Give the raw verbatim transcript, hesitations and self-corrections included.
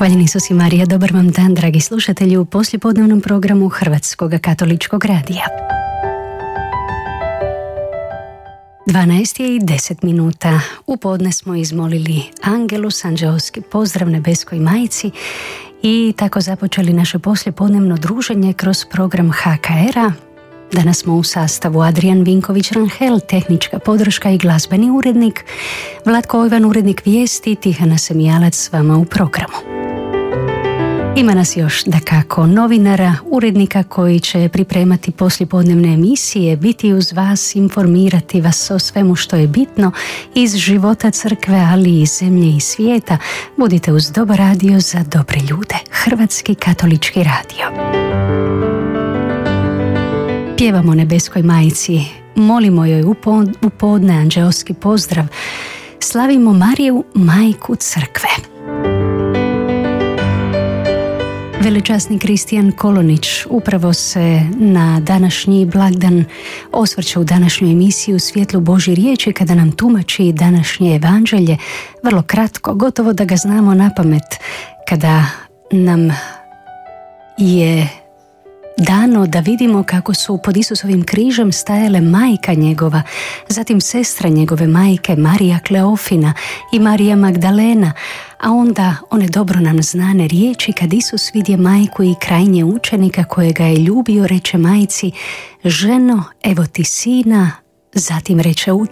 Hvaljen Isus i Marija, dobar vam dan, dragi slušatelji, u poslijepodnevnom programu Hrvatskog katoličkog radija. dvanaest je i deset minuta. U podne smo izmolili Angelus, anđeoski pozdrav nebeskoj majici i tako započeli naše poslijepodnevno druženje kroz program H K R-a. Danas smo u sastavu Adrijan Vinković-Ranhel, tehnička podrška i glazbeni urednik, Vlatko Ojvan, urednik vijesti, Tihana Semijalac s vama u programu. Ima nas još dakako novinara, urednika koji će pripremati poslijepodnevne emisije, biti uz vas, informirati vas o svemu što je bitno iz života crkve, ali i iz zemlje i svijeta. Budite uz Dobar radio za dobre ljude, Hrvatski katolički radio. Pjevamo nebeskoj majici, molimo joj u podne anđeoski pozdrav, slavimo Mariju, majku crkve. Veličasni Kristijan Kolonić upravo se na današnji blagdan osvrće u današnju emisiju Svjetlu Božje riječi kada nam tumači današnje evanđelje, vrlo kratko, gotovo da ga znamo napamet, kada nam je dano da vidimo kako su pod Isusovim križem stajale majka njegova, zatim sestra njegove majke Marija Kleofina i Marija Magdalena, a onda one dobro nam znane riječi kad Isus vidje majku i krajnje učenika kojega je ljubio, reče majci: ženo, evo ti sina. Zatim reče učeniku: